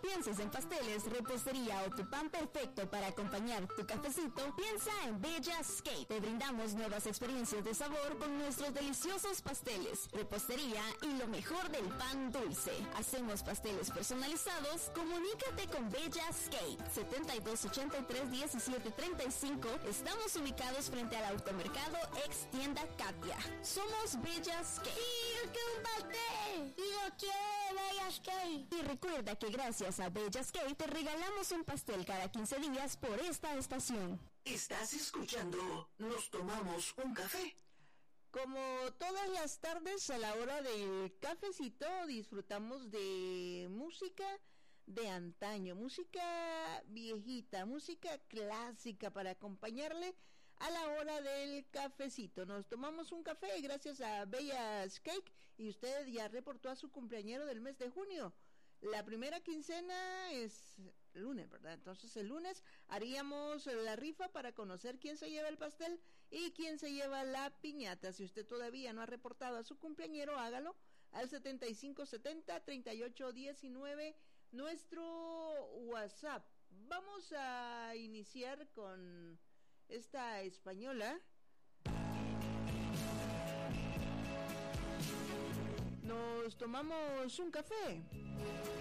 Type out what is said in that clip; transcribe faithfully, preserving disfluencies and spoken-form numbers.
pienses en pasteles, repostería o tu pan perfecto para acompañar tu cafecito, piensa en Bella's Cake. Te brindamos nuevas experiencias de sabor con nuestros deliciosos pasteles, repostería y lo mejor del pan dulce. Hacemos pasteles personalizados. Comunícate con Bella's Cake. setenta y dos ochenta y tres diecisiete treinta y cinco. Estamos ubicados frente al automercado ex tienda Katia. Somos Bella's Cake. ¡Sí, yo quiero un pastel! ¡Y lo quiero, Bella's Cake! Y recuerda que gracias a Bella's Cake te regalamos un pastel cada quince días por esta estación. Estás escuchando Nos Tomamos un Café. Como todas las tardes a la hora del cafecito disfrutamos de música de antaño, música viejita, música clásica para acompañarle a la hora del cafecito. Nos tomamos un café gracias a Bella's Cake y usted ya reportó a su cumpleañero del mes de junio. La primera quincena es lunes, ¿verdad? Entonces el lunes haríamos la rifa para conocer quién se lleva el pastel y quién se lleva la piñata. Si usted todavía no ha reportado a su cumpleañero, hágalo al setenta y cinco setenta treinta y ocho diecinueve, nuestro WhatsApp. Vamos a iniciar con esta española. Nos tomamos un café.